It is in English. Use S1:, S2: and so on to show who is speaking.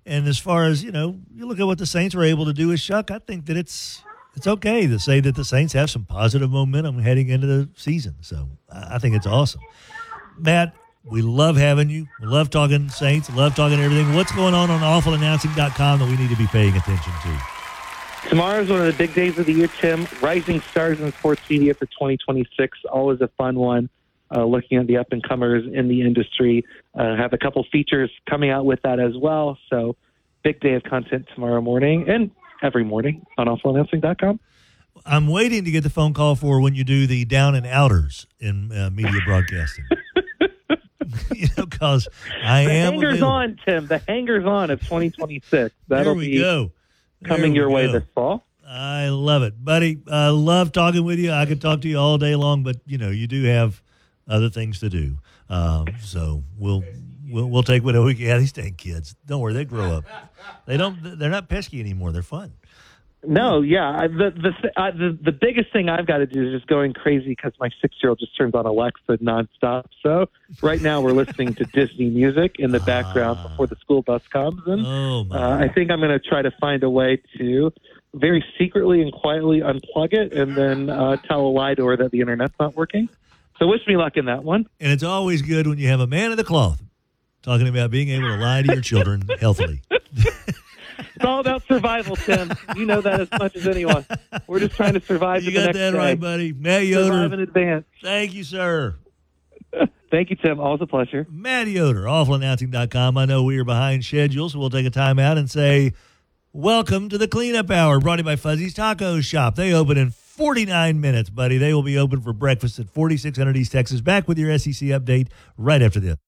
S1: And as far as, you look at what the Saints were able to do with Shuck, I think that it's okay to say that the Saints have some positive momentum heading into the season. So I think it's awesome. Matt, we love having you. We love talking Saints, love talking everything. What's going on awfulannouncing.com that we need to be paying attention to?
S2: Tomorrow's one of the big days of the year, Tim. Rising Stars in Sports Media for 2026. Always a fun one, looking at the up-and-comers in the industry. Have a couple features coming out with that as well. So big day of content tomorrow morning and every morning on awfulannouncing.com.
S1: I'm waiting to get the phone call for when you do the down and outers in media broadcasting. Because I am
S2: The hanger's
S1: available.
S2: on, Tim. The hanger's on of 2026.
S1: There we go.
S2: Coming your way this fall.
S1: I love it, buddy. I love talking with you. I could talk to you all day long, but you do have other things to do. So we'll take whatever we can. These dang kids, don't worry, they grow up. They're not pesky anymore. They're fun.
S2: No, yeah. The biggest thing I've got to do is just going crazy because my 6-year-old just turns on Alexa nonstop. So right now we're listening to Disney music in the background before the school bus comes. And I think I'm going to try to find a way to very secretly and quietly unplug it and then tell a lie to her that the internet's not working. So wish me luck in that one.
S1: And it's always good when you have a man of the cloth talking about being able to lie to your children healthily.
S2: It's all about survival, Tim. You know that as much as anyone. We're just trying to survive
S1: You
S2: to the
S1: got
S2: next
S1: that
S2: day.
S1: right, buddy. Matt Yoder.
S2: Survive in advance.
S1: Thank you, sir.
S2: Thank you, Tim. Always a pleasure.
S1: Matt Yoder, awfulannouncing.com. I know we are behind schedule, so we'll take a time out and say, welcome to the Cleanup Hour, brought to you by Fuzzy's Taco Shop. They open in 49 minutes, buddy. They will be open for breakfast at 4600 East Texas. Back with your SEC update right after this.